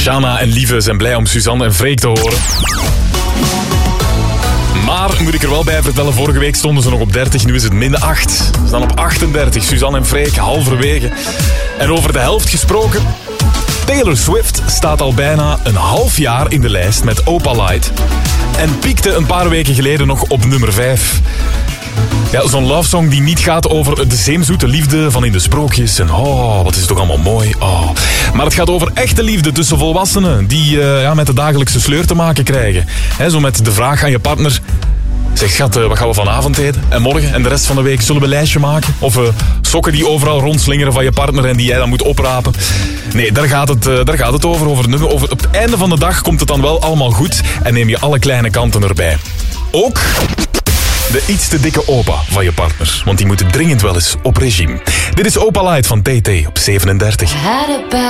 Shana en Lieve zijn blij om Suzanne en Freek te horen. Maar, moet ik er wel bij vertellen, vorige week stonden ze nog op 30, nu is het min 8. Ze staan op 38, Suzanne en Freek, halverwege. En over de helft gesproken, Taylor Swift staat al bijna een half jaar in de lijst met Opalite. En piekte een paar weken geleden nog op nummer 5. Ja, zo'n lovesong die niet gaat over de zeemzoete liefde van in de sprookjes. En oh, wat is het toch allemaal mooi. Oh. Maar het gaat over echte liefde tussen volwassenen die met de dagelijkse sleur te maken krijgen. Zo met de vraag aan je partner: zeg schat, wat gaan we vanavond eten? En morgen en de rest van de week zullen we een lijstje maken? Of sokken die overal rondslingeren van je partner en die jij dan moet oprapen? Nee, daar gaat het over. Op het einde van de dag komt het dan wel allemaal goed en neem je alle kleine kanten erbij. Ook de iets te dikke opa van je partner, want die moet dringend wel eens op regime. Dit is Opalite van TT op 37.